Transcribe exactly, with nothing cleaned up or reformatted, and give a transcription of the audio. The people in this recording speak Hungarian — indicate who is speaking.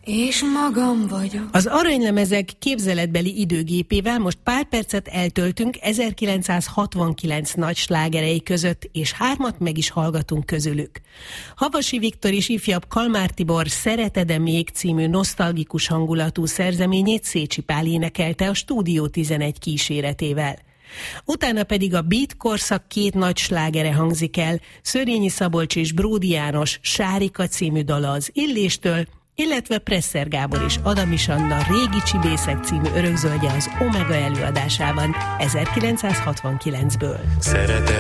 Speaker 1: És magam vagyok.
Speaker 2: Az aranylemezek képzeletbeli időgépével most pár percet eltöltünk ezerkilencszázhatvankilenc nagy slágerei között, és hármat meg is hallgatunk közülük. Havasi Viktor és ifjabb Kalmár Tibor Szereted-e még című nosztalgikus hangulatú szerzeményét Szécsi Pál énekelte a Stúdió tizenegy kíséretével. Utána pedig a beat korszak két nagy slágere hangzik el, Szörényi Szabolcs és Bródi János Sárika című dala az Illéstől, illetve Presser Gábor és Adamis Anna Régi Csibészek című örökzöldje az Omega előadásában ezerkilencszázhatvankilencből.
Speaker 3: Szeretem